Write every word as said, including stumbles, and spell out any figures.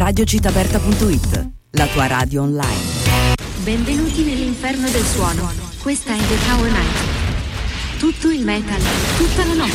radio cittàaperta punto it, la tua radio online. Benvenuti nell'inferno del suono. Questa è The Tower Night. Tutto il metal, tutta la notte.